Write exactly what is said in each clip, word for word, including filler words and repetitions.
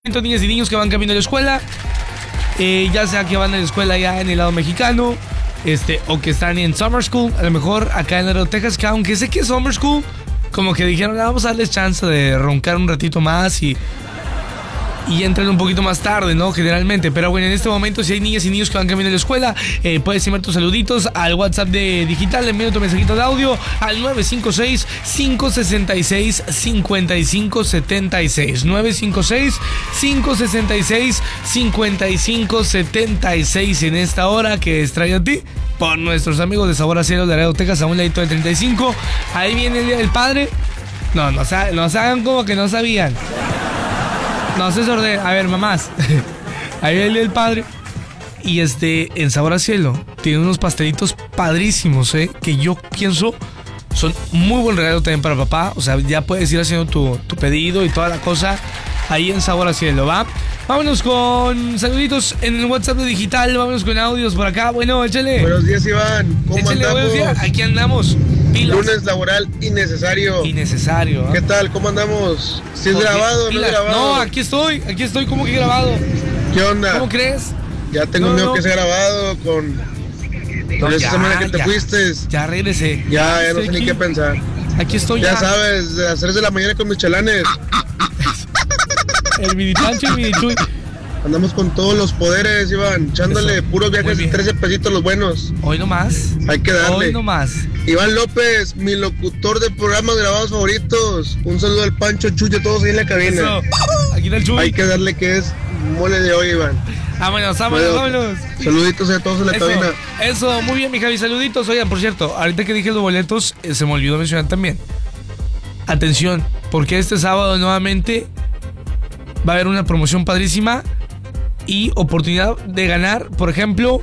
Niñas y niños que van camino a la escuela, eh, ya sea que van a la escuela ya en el lado mexicano, este, o que están en Summer School, a lo mejor acá en Laredo, Texas, que aunque sé que es Summer School, como que dijeron, vamos a darles chance de roncar un ratito más y... y entran un poquito más tarde, ¿no? Generalmente. Pero bueno, en este momento, si hay niñas y niños que van camino a la escuela, eh, puedes enviar tus saluditos al WhatsApp de Digital, envíame tu mensajito de audio al nueve cinco seis, cinco seis seis, cinco cinco siete seis. nueve cinco seis, cinco seis seis, cinco cinco siete seis en esta hora que es traído a ti por nuestros amigos de Sabor a Cielo de Laredo, Texas, a un ladito del treinta y cinco. Ahí viene el Día del Padre. No, no, no hagan como que no sabían. No se sorden. A ver, mamás. Ahí viene el Día del Padre. Y este, en Sabor a Cielo, tiene unos pastelitos padrísimos, ¿eh? Que yo pienso son muy buen regalo también para papá. O sea, ya puedes ir haciendo tu, tu pedido y toda la cosa ahí en Sabor a Cielo, ¿va? Vámonos con saluditos en el WhatsApp de Digital. Vámonos con audios por acá. Bueno, échale. Buenos días, Iván. ¿Cómo échale, andamos? Buenos días. Aquí andamos. Pilas. Lunes laboral innecesario. Innecesario, ¿eh? ¿Qué tal? ¿Cómo andamos? ¿Sí es grabado o no es grabado? No, aquí estoy. Aquí estoy. ¿Cómo que grabado? ¿Qué onda? ¿Cómo crees? Ya tengo no, miedo no. que sea grabado con... No, con esa ya, semana que te ya, fuiste. Ya regresé. Ya, ya no sé aquí. ni qué pensar. Aquí estoy ya. ya. Ya sabes, de las tres de la mañana con mis chalanes. El mini Pancho y el mini Chuy. Andamos con todos los poderes, Iván. Echándole Eso. puros viajes de trece pesitos los buenos. Hoy nomás. Hay que darle. Hoy nomás. Iván López, mi locutor de programas grabados favoritos. Un saludo al Pancho, Chuyo, todos ahí en la cabina. Eso. Aquí está el Chuy. Hay que darle que es mole de hoy, Iván. Vámonos, vámonos, vámonos. Saluditos a todos en la Eso, cabina. Eso, muy bien, mi Javi, saluditos. Oigan, por cierto, ahorita que dije los boletos, eh, se me olvidó mencionar también. Atención, porque este sábado nuevamente va a haber una promoción padrísima y oportunidad de ganar, por ejemplo,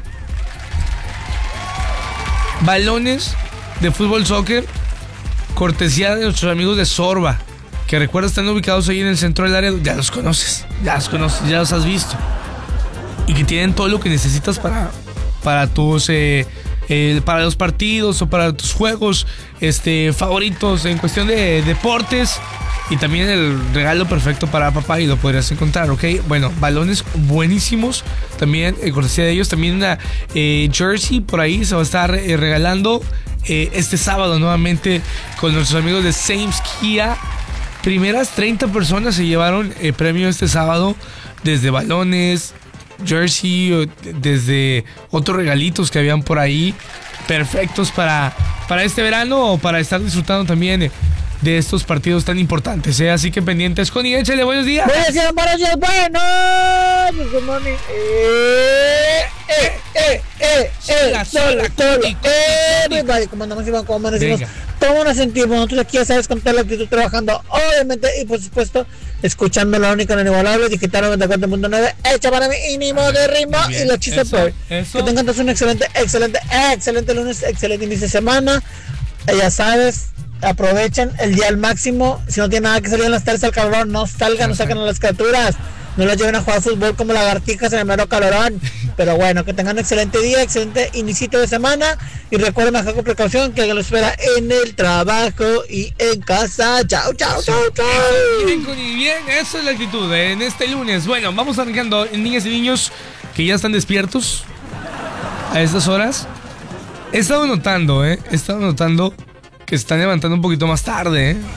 balones de fútbol soccer, cortesía de nuestros amigos de Sorba, que recuerda están ubicados ahí en el centro del área. Ya los conoces, ya los conoces, ya los has visto. Y que tienen todo lo que necesitas para, para tus eh, eh, para los partidos o para tus juegos este, favoritos en cuestión de deportes. Y también el regalo perfecto para papá y lo podrías encontrar, ¿ok? Bueno, balones buenísimos también, eh, cortesía de ellos. También una eh, jersey por ahí se va a estar eh, regalando eh, este sábado nuevamente con nuestros amigos de Sames Kia. Primeras treinta personas se llevaron eh, premio este sábado, desde balones, jersey, desde otros regalitos que habían por ahí, perfectos para, para este verano o para estar disfrutando también eh, de estos partidos tan importantes, ¿eh? Así que pendientes. Connie, échale, buenos días. Buenos días, buenos días, bueno. Good morning. Eh, eh, eh, eh, eh. Solo, solo. Everybody, ¿cómo andamos, Iván? ¿Cómo amanecimos? ¿Cómo nos sentimos? Nosotros aquí, ya sabes, con toda la actitud trabajando, obviamente, y por supuesto, escuchando la única, la inigualable, Digital noventa y cuatro punto nueve, hecha para mí, y ni modo de ritmo, y la chiste por. Que tengan todos un excelente, excelente, excelente lunes, excelente inicio de semana. Ya sabes, aprovechen el día al máximo. Si no tienen nada que salir en las tardes al calorón, no salgan, no saquen a las criaturas, no las lleven a jugar fútbol como lagartijas en el mero calorón. Pero bueno, que tengan un excelente día, excelente inicio de semana, y recuerden bajar con precaución que alguien lo espera en el trabajo y en casa. Chao, chao, chao, chao. Bien, Connie, bien, eso es la actitud ¿eh? En este lunes. Bueno, vamos arrancando, niñas y niños que ya están despiertos a estas horas. He estado notando, ¿eh? He estado notando que se están levantando un poquito más tarde, ¿eh?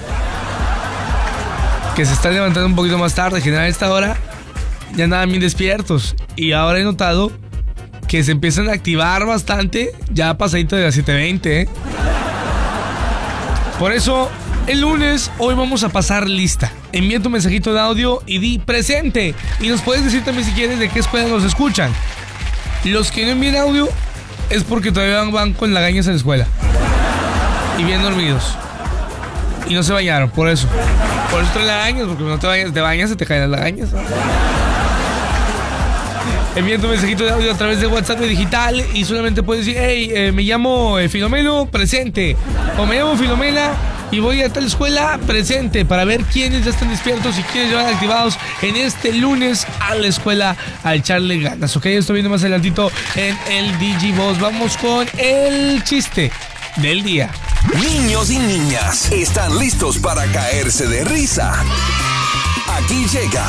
Que se están levantando un poquito más tarde. En general, a esta hora ya andaban bien despiertos. Y ahora he notado que se empiezan a activar bastante ya pasadito de las siete veinte, ¿eh? Por eso, el lunes, hoy vamos a pasar lista. Envía tu mensajito de audio y di presente. Y nos puedes decir también si quieres de qué escuela nos escuchan. Los que no envíen audio es porque todavía van con lagañas a la escuela y bien dormidos y no se bañaron, por eso por eso traen lagañas, porque no te bañas, te bañas, se te caen las lagañas, ¿no? Envía tu mensajito de audio a través de WhatsApp de Digital y solamente puedes decir: hey, eh, me llamo eh, Filomeno, presente, o me llamo Filomena y voy a tal escuela, presente, para ver quiénes ya están despiertos y quiénes ya van activados en este lunes a la escuela a echarle ganas, ¿ok? Estoy viendo más adelantito en el Digiboss. Vamos con el chiste del día. Niños y niñas están listos para caerse de risa. Aquí llega